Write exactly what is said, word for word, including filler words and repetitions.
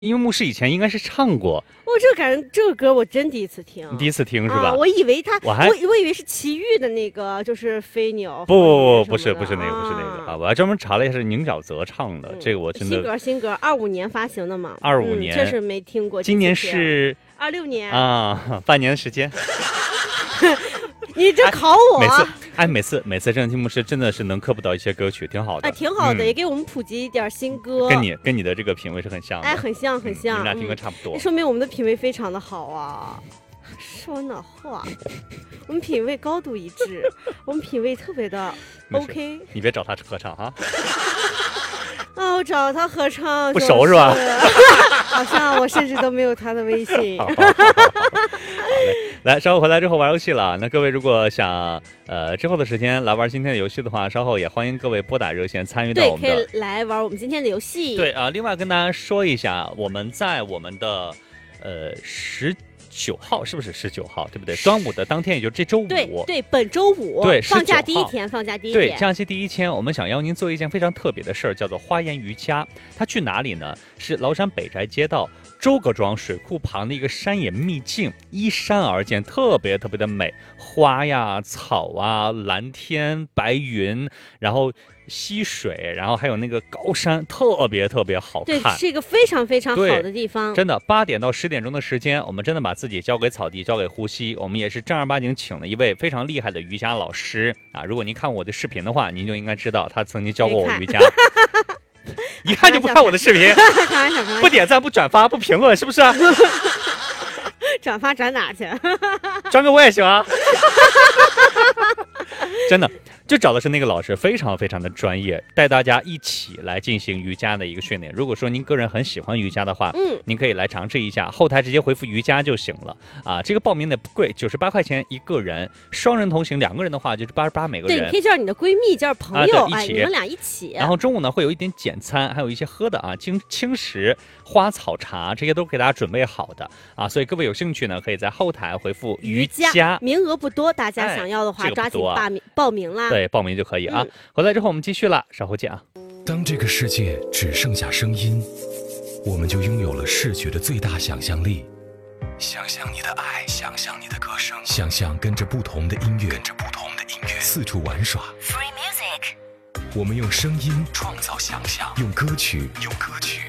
因为牧师以前应该是唱过。 我这感觉这个歌我真第一次听， 你第一次听是吧？ 啊、我以为他， 我还我我以为是齐豫的那个，就是飞鸟。 不不不，不是不是那个，不是那个啊！ 啊！我还专门查了一下，是宁小泽唱的，嗯、这个我真的。 新歌新歌，二五年发行的嘛。 二五年、 嗯，确实没听过。 今年是二六年啊，半年的时间。 你这考我、啊哎？每次哎，每次每次这样听牧师真的是能科普到一些歌曲，挺好的。 哎，挺好的、 嗯， 也给我们普及一点新歌。 跟你跟你的这个品味是很像的。 哎，很像很像， 嗯、你们俩听歌差不多、 嗯，说明我们的品味非常的好啊。说那话，我们品味高度一致，我们品味特别的 OK。 你别找他合唱哈。 啊，我找他合唱、就是、 不熟是吧？ 好像我甚至都没有他的微信。 好好好好好来，稍后回来之后玩游戏了。那各位如果想呃之后的时间来玩今天的游戏的话，稍后也欢迎各位拨打热线参与到我们的， 对，可以来玩我们今天的游戏。 对啊、呃，另外跟大家说一下，我们在我们的呃十。九号是不是十九号？对不对？端午的当天，也就是这周五。 对对，本周五。 对， 放假第一天，放假第一天。 对，假期第一天，我们想邀您做一件非常特别的事儿，叫做花颜瑜伽。它去哪里呢？是崂山北宅街道周各庄水库旁的一个山野秘境，依山而建，特别特别的美，花呀、草啊、蓝天白云，然后溪水，然后还有那个高山，特别特别好看。 对，是一个非常非常好的地方。 真的，八点到十点钟的时间，我们真的把自己交给草地，交给呼吸。我们也是正儿八经请了一位非常厉害的瑜伽老师啊！如果您看我的视频的话，您就应该知道他曾经教过我瑜伽。一看就不看我的视频，不点赞、不转发、不评论，是不是啊？ 转发转哪去？ 转给我也行啊！真的，就找的是那个老师，非常非常的专业，带大家一起来进行瑜伽的一个训练。如果说您个人很喜欢瑜伽的话， 嗯， 您可以来尝试一下，后台直接回复瑜伽就行了啊。这个报名的不贵，九十八块钱一个人，双人同行，两个人的话就是八十八每个人。 对，你可以叫你的闺蜜，叫朋友， 啊、一起、 哎，你们俩一起。 然后中午呢会有一点简餐，还有一些喝的啊，轻轻食、花草茶，这些都给大家准备好的啊。所以各位有兴趣呢，可以在后台回复瑜伽， 瑜伽名额不多，大家想要的话、 哎这个、 抓紧报名报名啦。 对，报名就可以啊。嗯、回来之后我们继续了，稍后见啊。 当这个世界只剩下声音，我们就拥有了视觉的最大想象力。想象你的爱，想象你的歌声，想象跟着不同的音乐，跟着不同的音乐四处玩耍。Free music， 我们用声音创造想象，用歌曲用歌曲